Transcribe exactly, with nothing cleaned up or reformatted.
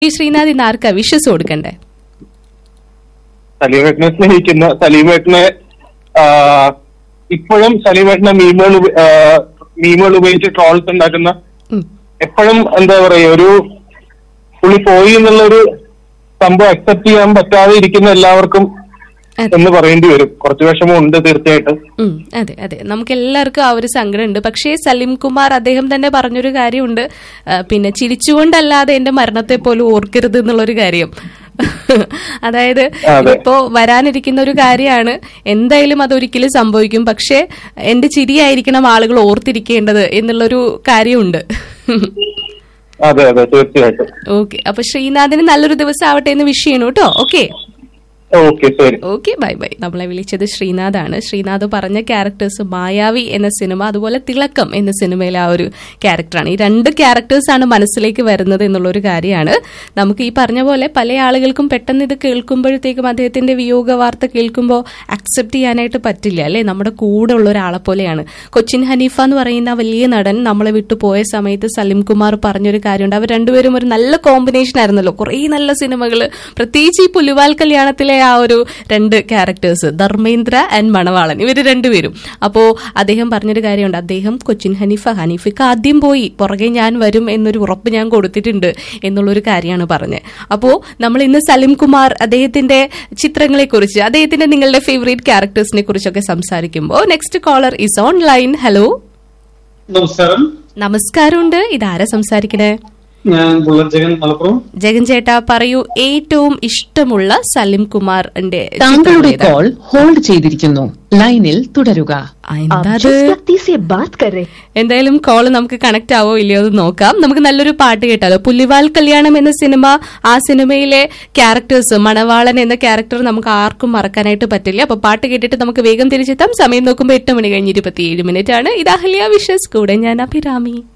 ഈ ശ്രീനാഥ് ഇന്ന് ആർക്കാ വിഷസ് കൊടുക്കണ്ടേ? സലീമേട്ടനെ സ്നേഹിക്കുന്ന സലീമേട്ടനെ ഇപ്പോഴും സലീമേട്ടനെ മീമുകൾ മീമുകൾ ഉപയോഗിച്ച് ട്രോൾസ് ഉണ്ടാക്കുന്ന എപ്പോഴും എന്താ പറയാ ഒരു പുള്ളി പോയി എന്നുള്ളൊരു സംഭവം അക്സെപ്റ്റ് ചെയ്യാൻ പറ്റാതെ ഇരിക്കുന്ന എല്ലാവർക്കും എന്ന് പറയേണ്ടി വരും. കുറച്ച് വിഷമം ഉണ്ട് തീർച്ചയായിട്ടും. അതെ അതെ, നമുക്ക് എല്ലാവർക്കും ആ ഒരു സങ്കടം ഉണ്ട്. പക്ഷേ സലീം കുമാർ അദ്ദേഹം തന്നെ പറഞ്ഞൊരു കാര്യമുണ്ട്, പിന്നെ ചിരിച്ചുകൊണ്ടല്ലാതെ എന്റെ മരണത്തെ പോലും ഓർക്കരുത് എന്നുള്ളൊരു കാര്യം. അതായത് ഇപ്പോ വരാനിരിക്കുന്ന ഒരു കാര്യമാണ്, എന്തായാലും അതൊരിക്കലും സംഭവിക്കും, പക്ഷെ എന്റെ ചിരിയായിരിക്കണം ആളുകൾ ഓർത്തിരിക്കേണ്ടത് എന്നുള്ളൊരു കാര്യമുണ്ട്. അതെ അതെ തീർച്ചയായിട്ടും. ഓക്കെ, അപ്പൊ ശ്രീനാഥിന് നല്ലൊരു ദിവസം ആവട്ടെ എന്ന് വിഷ് ചെയ്യണു കേട്ടോ. Okay okay, bye bye. നമ്മളെ വിളിച്ചത് ശ്രീനാഥാണ്. ശ്രീനാഥ് പറഞ്ഞ ക്യാരക്ടേഴ്സ് മായാവി എന്ന സിനിമ, അതുപോലെ തിളക്കം എന്ന സിനിമയിലെ ആ ഒരു ക്യാരക്ടറാണ്. ഈ രണ്ട് ക്യാരക്ടേഴ്സാണ് മനസ്സിലേക്ക് വരുന്നത് എന്നുള്ളൊരു കാര്യമാണ്. നമുക്ക് ഈ പറഞ്ഞ പോലെ പല ആളുകൾക്കും പെട്ടെന്ന് ഇത് കേൾക്കുമ്പോഴത്തേക്കും അദ്ദേഹത്തിന്റെ വിയോഗ വാർത്ത കേൾക്കുമ്പോൾ അക്സെപ്റ്റ് ചെയ്യാനായിട്ട് പറ്റില്ല അല്ലെ. നമ്മുടെ കൂടെ ഉള്ള ഒരാളെ പോലെയാണ്. കൊച്ചിൻ ഹനീഫ എന്ന് പറയുന്ന വലിയ നടൻ നമ്മളെ വിട്ടു പോയ സമയത്ത് സലീം കുമാർ പറഞ്ഞൊരു കാര്യമുണ്ട്. അവർ രണ്ടുപേരും ഒരു നല്ല കോമ്പിനേഷൻ ആയിരുന്നല്ലോ, കുറെ നല്ല സിനിമകൾ, പ്രത്യേകിച്ച് ഈ പുലിവാൽ കല്യാണത്തിലെ ആ ഒരു രണ്ട് ക്യാരക്ടേഴ്സ് ധർമ്മേന്ദ്ര ആൻഡ് മണവാളൻ, ഇവര് രണ്ടുപേരും. അപ്പോ അദ്ദേഹം പറഞ്ഞൊരു കാര്യമുണ്ട്, അദ്ദേഹം കൊച്ചിൻ ഹനീഫ ഹനീഫയ്ക്ക് ആദ്യം പോയി, പുറകെ ഞാൻ വരും എന്നൊരു ഉറപ്പ് ഞാൻ കൊടുത്തിട്ടുണ്ട് എന്നുള്ളൊരു കാര്യമാണ് പറഞ്ഞത്. അപ്പോ നമ്മൾ ഇന്ന് സലീം കുമാർ അദ്ദേഹത്തിന്റെ ചിത്രങ്ങളെ കുറിച്ച്, അദ്ദേഹത്തിന്റെ നിങ്ങളുടെ ഫേവറേറ്റ് ക്യാരക്ടേഴ്സിനെ കുറിച്ചൊക്കെ സംസാരിക്കുമ്പോൾ next collar is on line. Hello, നമസ്കാരം. നമസ്കാരമുണ്ട്. ഇതാരാ സംസാരിക്കണേ? ഞാൻ ജഗൻ, മലപ്പുറം. ജഗൻ ചേട്ടാ പറയൂ, ഏറ്റവും ഇഷ്ടമുള്ള സലീം കുമാറിന്റെ താങ്കളുടെ കോൾ ഹോൾഡ് ചെയ്തിരിക്കുന്നു, ലൈനിൽ തുടരുക. എന്തായാലും കോള് നമുക്ക് കണക്ട് ആവോ ഇല്ലയോ എന്ന് നോക്കാം. നമുക്ക് നല്ലൊരു പാട്ട് കേട്ടാലോ? പുലിവാൽ കല്യാണം എന്ന സിനിമ, ആ സിനിമയിലെ ക്യാരക്ടേഴ്സ്, മണവാളൻ എന്ന ക്യാരക്ടർ നമുക്ക് ആർക്കും മറക്കാനായിട്ട് പറ്റില്ല. അപ്പൊ പാട്ട് കേട്ടിട്ട് നമുക്ക് വേഗം തിരിച്ചെത്താം. സമയം നോക്കുമ്പോൾ എട്ട് മണി കഴിഞ്ഞ് ഇരുപത്തിയേഴ് മിനിറ്റ് ആണ്. ഇത് അഹല്യ വിഷസ്, കൂടെ ഞാൻ അഭിരാമി.